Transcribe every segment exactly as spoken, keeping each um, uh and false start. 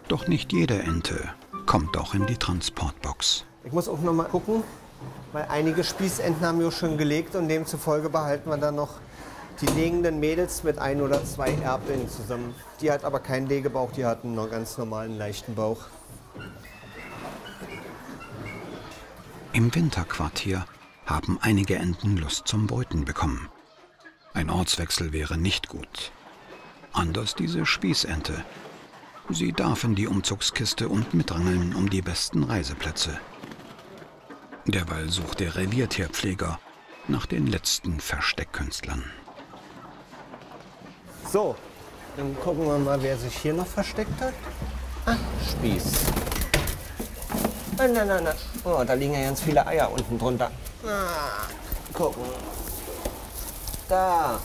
Doch nicht jede Ente kommt auch in die Transportbox. Ich muss auch noch mal gucken, weil einige Spießenten haben ja schon gelegt und demzufolge behalten wir dann noch die legenden Mädels mit ein oder zwei Erpeln zusammen. Die hat aber keinen Legebauch, die hat einen ganz normalen leichten Bauch. Im Winterquartier haben einige Enten Lust zum Brüten bekommen. Ein Ortswechsel wäre nicht gut. Anders diese Spießente. Sie darf in die Umzugskiste und mitrangeln um die besten Reiseplätze. Derweil sucht der Reviertierpfleger nach den letzten Versteckkünstlern. So, dann gucken wir mal, wer sich hier noch versteckt hat. Ah, Spieß. Nein, nein, nein, nein. Oh, da liegen ja ganz viele Eier unten drunter. Ah, gucken. Da.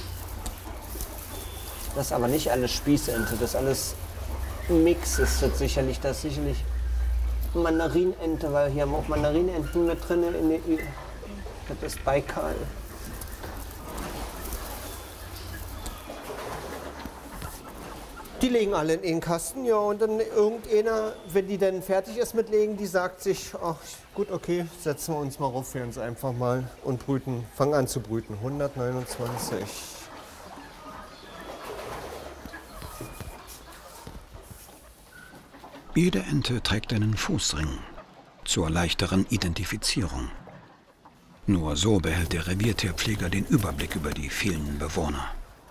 Das ist aber nicht alles Spießente, das ist alles Mix. Ist das sicherlich, das ist sicherlich Mandarinente, weil hier haben auch Mandarinenten mit drin. In der, das ist Baikal. Die legen alle in den Kasten, ja, und dann irgendeiner, wenn die dann fertig ist mit Legen, die sagt sich, ach gut, okay, setzen wir uns mal rauf für uns einfach mal und brüten, fangen an zu brüten. hundertneunundzwanzig. Jede Ente trägt einen Fußring zur leichteren Identifizierung. Nur so behält der Reviertierpfleger den Überblick über die vielen Bewohner.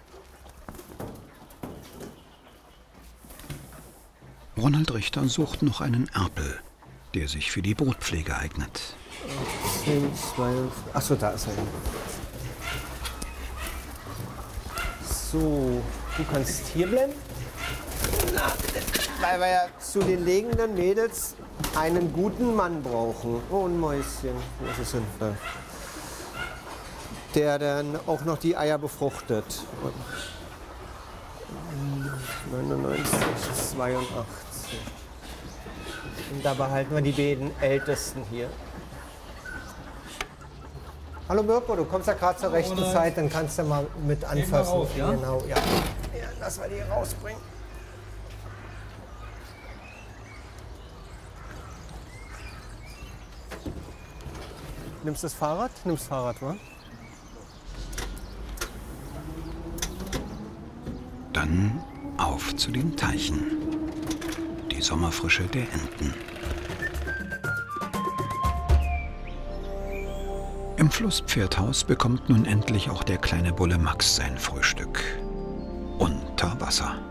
Ronald Richter sucht noch einen Erpel, der sich für die Brutpflege eignet. zehn, zwei, achso, da ist er. So, du kannst hier bleiben. Na, weil wir ja zu den legenden Mädels einen guten Mann brauchen. Oh, ein Mäuschen. Was ist denn da? Der dann auch noch die Eier befruchtet. neunundneunzig, zweiundachtzig. Und da behalten wir die beiden Ältesten hier. Hallo Mirko, du kommst ja gerade zur rechten Oder Zeit, dann kannst du mal mit anfassen. Auf, ja? Genau, ja. Ja, lass wir die rausbringen. Nimmst du das Fahrrad? Nimmst das Fahrrad, wa? Dann auf zu den Teichen. Die Sommerfrische der Enten. Im Flusspferdhaus bekommt nun endlich auch der kleine Bulle Max sein Frühstück. Unter Wasser.